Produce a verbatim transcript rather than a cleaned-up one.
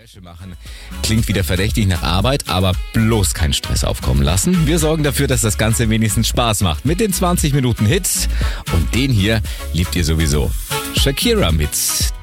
Wäsche machen. Klingt wieder verdächtig nach Arbeit, aber bloß keinen Stress aufkommen lassen. Wir sorgen dafür, dass das Ganze wenigstens Spaß macht mit den zwanzig Minuten Hits. Und den hier liebt ihr sowieso. Shakira mit